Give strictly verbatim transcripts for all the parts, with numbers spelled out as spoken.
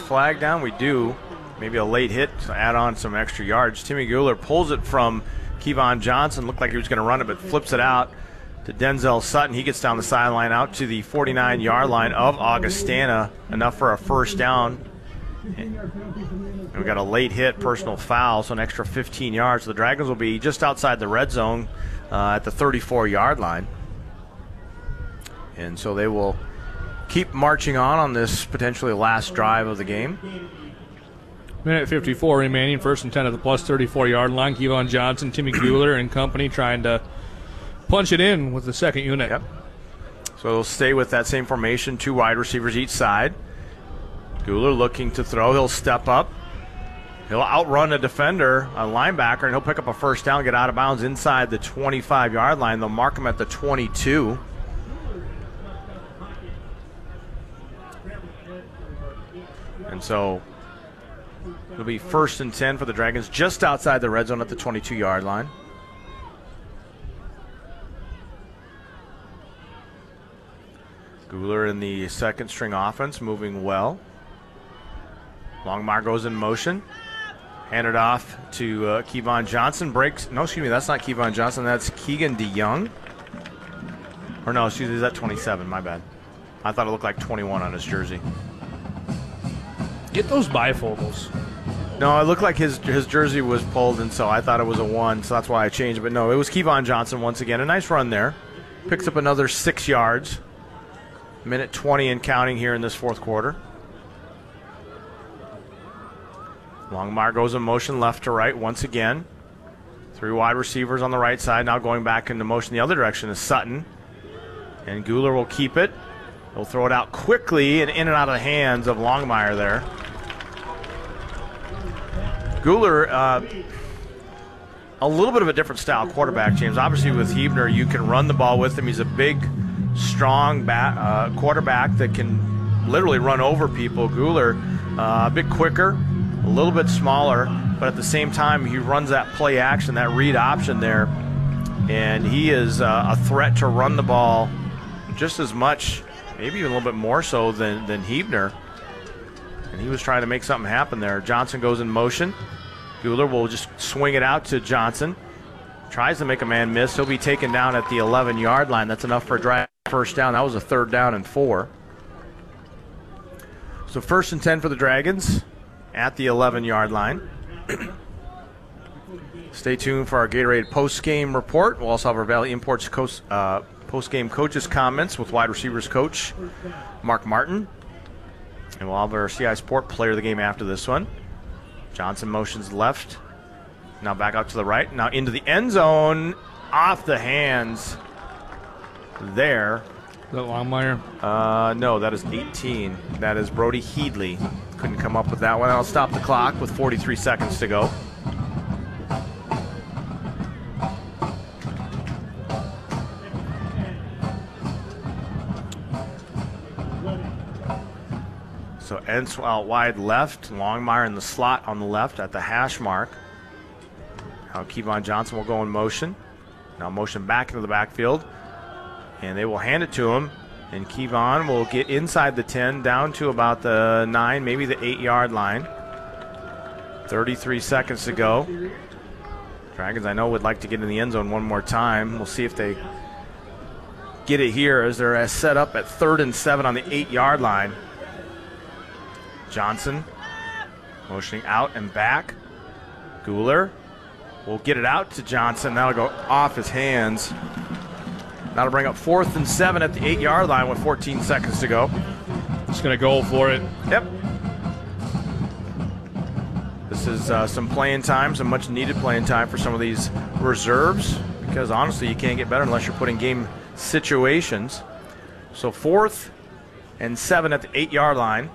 flag down? We do. Maybe a late hit to add on some extra yards. Timmy Guler pulls it from Kevon Johnson. Looked like he was going to run it, but flips it out to Denzel Sutton. He gets down the sideline out to the forty-nine-yard line of Augustana, enough for a first down. And we got a late hit, personal foul, so an extra fifteen yards. So the Dragons will be just outside the red zone uh, at the thirty-four-yard line. And so they will keep marching on on this potentially last drive of the game. Minute fifty-four remaining, first and ten at the plus thirty-four-yard line. Kevon Johnson, Timmy Guler and company trying to punch it in with the second unit. Yep. So they'll stay with that same formation, two wide receivers each side. Guler looking to throw. He'll step up. He'll outrun a defender, a linebacker, and he'll pick up a first down, get out of bounds inside the twenty-five-yard line. They'll mark him at the twenty-two. And so it'll be first and ten for the Dragons just outside the red zone at the twenty-two-yard line. Guler in the second string offense, moving well. Longmire goes in motion. Handed off to uh, Kevon Johnson. Breaks. No, excuse me, that's not Kevon Johnson. That's Keegan DeYoung. Or no, excuse me, is that twenty-seven? My bad. I thought it looked like twenty-one on his jersey. Get those bifocals. No, it looked like his his jersey was pulled, and so I thought it was a one, so that's why I changed it. But no, it was Kevon Johnson once again. A nice run there. Picks up another six yards. Minute twenty and counting here in this fourth quarter. Longmire goes in motion left to right once again. Three wide receivers on the right side. Now going back into motion the other direction is Sutton. And Guler will keep it. He'll throw it out quickly and in and out of the hands of Longmire there. Guler, uh, a little bit of a different style quarterback, James. Obviously with Huebner, you can run the ball with him. He's a big, strong bat, uh, quarterback that can literally run over people. Guler, uh, a bit quicker, a little bit smaller, but at the same time, he runs that play action, that read option there, and he is uh, a threat to run the ball just as much, maybe even a little bit more so than, than Huebner. And he was trying to make something happen there. Johnson goes in motion. Guler will just swing it out to Johnson. Tries to make a man miss. He'll be taken down at the eleven-yard line. That's enough for a drive first down. That was a third down and four. So first and ten for the Dragons at the eleven-yard line. Stay tuned for our Gatorade post-game report. We'll also have our Valley Imports coast, uh, post-game coaches' comments with wide receivers coach Mark Martin. And we'll have our C I Sport player of the game after this one. Johnson motions left. Now back out to the right. Now into the end zone. Off the hands there. Is that Longmire? Uh, no, that is eighteen. That is Brody Headley. Couldn't come up with that one. I'll stop the clock with forty-three seconds to go. So ends out wide left. Longmire in the slot on the left at the hash mark. Now Kevon Johnson will go in motion. Now motion back into the backfield. And they will hand it to him. And Kevon will get inside the ten, down to about the nine, maybe the eight-yard line. thirty-three seconds to go. Dragons, I know, would like to get in the end zone one more time. We'll see if they get it here as they're set up at third and seven on the eight-yard line. Johnson motioning out and back. Guler will get it out to Johnson. That'll go off his hands. That'll bring up fourth and seven at the eight-yard line with fourteen seconds to go. Just going to go for it. Yep. This is uh, some playing time, some much-needed playing time for some of these reserves, because honestly, you can't get better unless you're putting game situations. So fourth and seven at the eight-yard line.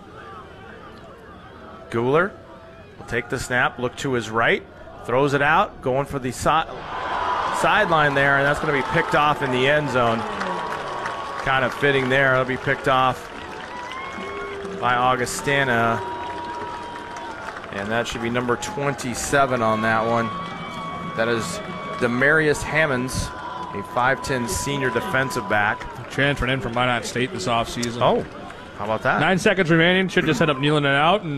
Guler will take the snap, look to his right, throws it out, going for the si sideline there, and that's going to be picked off in the end zone. Kind of fitting there. It'll be picked off by Augustana, and that should be number twenty-seven on that one. That is Demarius Hammonds, a five ten senior defensive back. Transferred in from Minot State this offseason. Oh, how about that? Nine seconds remaining. Should just end up kneeling it out. And